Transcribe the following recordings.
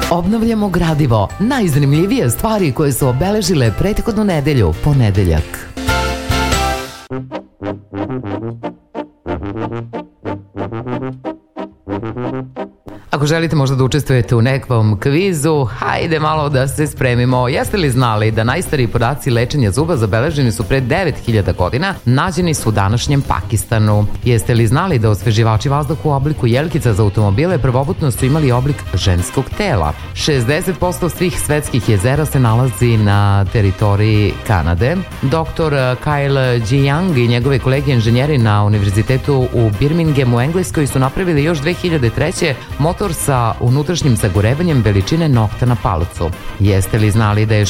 Obnavljamo gradivo, najzanimljivije stvari koje su obeležile prethodnu nedelju, ponedeljak. Ako želite možda da učestvujete u nekom kvizu, hajde malo da se spremimo. Jeste li znali da najstariji podaci lečenja zuba zabeleženi su pre 9000 godina, nađeni su u današnjem Pakistanu? Jeste li znali da osveživači vazduha u obliku jelkica za automobile prvobitno su imali oblik ženskog tela? 60% svih svetskih jezera se nalazi na teritoriji Kanade. Dr. Kyle G. Young i njegove kolege inženjeri na univerzitetu u Birminghamu u Engleskoj su napravili još 2003. motor sa unutrašnjim sagorevanjem veličine nokta na palcu. Jeste li znali da je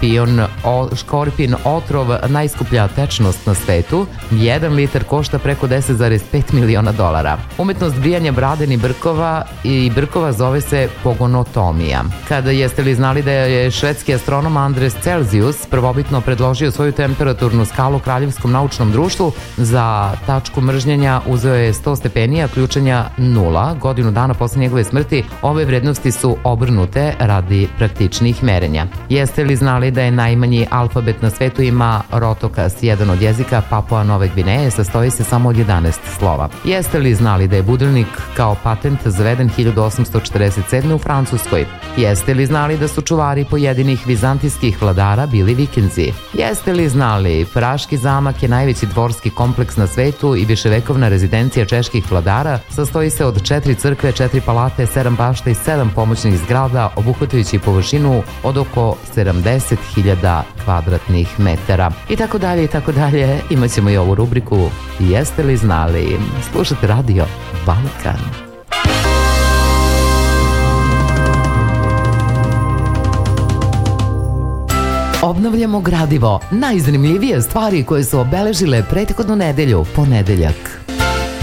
škorpin otrov najskuplja tečnost na svetu? 1 litar košta preko $10,5 miliona. Umetnost brijanja braden i brkova zove se pogonotomija. Jeste li znali da je švedski astronom Andres Celsius prvobitno predložio svoju temperaturnu skalu Kraljevskom naučnom društvu? Za tačku mržnjenja uzeo je 100 stepeni, a ključanja 0. Godinu dana posle njegove smrti ove vrednosti su obrnute radi praktičnih merenja. Jeste li znali da je najmanji alfabet na svetu ima rotokas? Jedan od jezika Papua Nove Gvineje sastoji se samo od 11 slova. Jeste li znali da je budilnik kao patent zaveden 1847. u Francuskoj? Jeste li znali da su čuvari pojedinih vizantijskih vladara bili Vikinzi? Jeste li znali Praški zamak je najveći dvorski kompleks na svetu i viševekovna rezidencija čeških vladara, sastoji se od 4 crkve, 4 palate, 7 bašta i 7 pomoćnih zgrada, obuhvatajući površinu od oko 70.000 kvadratnih metara. I tako dalje, imaćemo i ovu rubriku Jeste li znali? Slušate Radio Balkan. Obnavljamo gradivo, najzanimljivije stvari koje su obeležile prethodnu nedelju, ponedeljak.